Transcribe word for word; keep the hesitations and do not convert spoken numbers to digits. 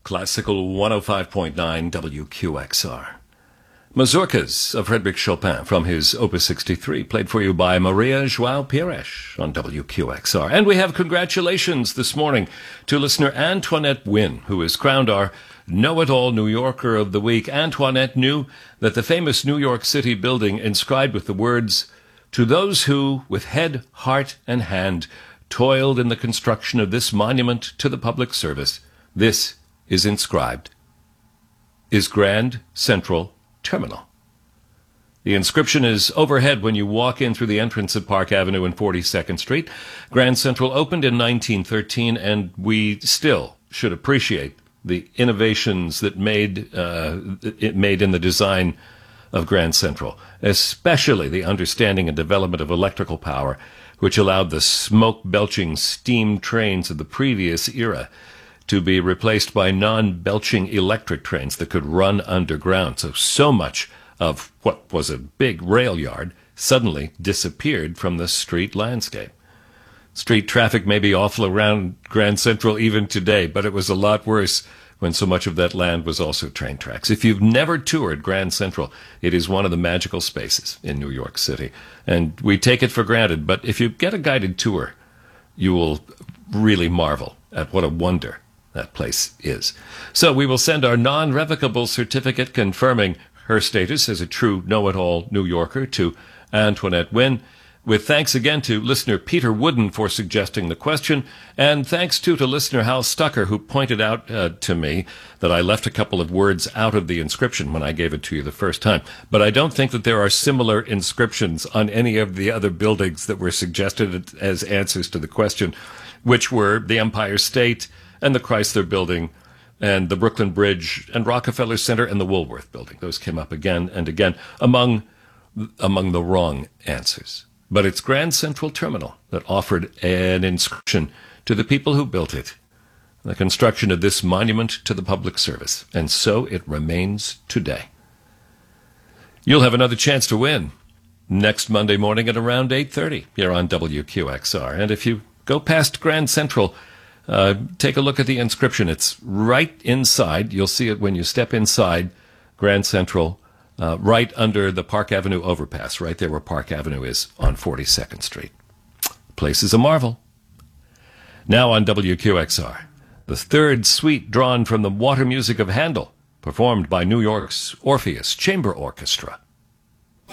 Classical one oh five point nine W Q X R. Mazurkas of Frédéric Chopin from his Opus sixty-three, played for you by Maria João Pires on W Q X R. And we have congratulations this morning to listener Antoinette Wynne, who is crowned our Know-It-All New Yorker of the Week. Antoinette knew that the famous New York City building inscribed with the words, "To those who, with head, heart, and hand, toiled in the construction of this monument to the public service, this is inscribed, is Grand Central Terminal." The inscription is overhead when you walk in through the entrance at Park Avenue and forty-second Street. Grand Central opened in nineteen thirteen, and we still should appreciate the innovations that made uh, it made in the design of Grand Central, especially the understanding and development of electrical power, which allowed the smoke-belching steam trains of the previous era to be replaced by non-belching electric trains that could run underground. So, so much of what was a big rail yard suddenly disappeared from the street landscape. Street traffic may be awful around Grand Central even today, but it was a lot worse when so much of that land was also train tracks. If you've never toured Grand Central, it is one of the magical spaces in New York City. And we take it for granted, but if you get a guided tour, you will really marvel at what a wonder that place is. So we will send our non-revocable certificate confirming her status as a true know-it-all New Yorker to Antoinette Wynne, with thanks again to listener Peter Wooden for suggesting the question, and thanks too to listener Hal Stucker, who pointed out uh, to me that I left a couple of words out of the inscription when I gave it to you the first time. But I don't think that there are similar inscriptions on any of the other buildings that were suggested as answers to the question, which were the Empire State and the Chrysler Building and the Brooklyn Bridge and Rockefeller Center and the Woolworth Building. Those came up again and again among among the wrong answers. But it's Grand Central Terminal that offered an inscription to the people who built it, the construction of this monument to the public service, and so it remains today. You'll have another chance to win next Monday morning at around eight thirty here on W Q X R. And if you go past Grand Central, uh, take a look at the inscription. It's right inside. You'll see it when you step inside Grand Central, Uh, right under the Park Avenue overpass, right there where Park Avenue is on forty-second Street. The place is a marvel. Now on W Q X R, the third suite drawn from the water music of Handel, performed by New York's Orpheus Chamber Orchestra.